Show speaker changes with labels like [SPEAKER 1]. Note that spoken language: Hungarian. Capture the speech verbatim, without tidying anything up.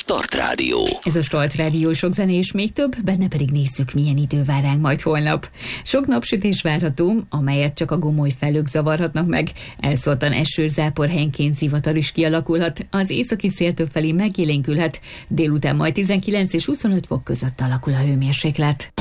[SPEAKER 1] Start Rádió.
[SPEAKER 2] Ez a Start Rádió, sok zene és még több, benne pedig nézzük, milyen idő vár ránk majd holnap. Sok napsütés várható, amelyet csak a gomoly felők zavarhatnak meg. Elszórtan eső, zápor, helyenként zivatar is kialakulhat, az északi szél többfelé megélénkülhet, délután majd tizenkilenc és huszonöt fok között alakul a hőmérséklet.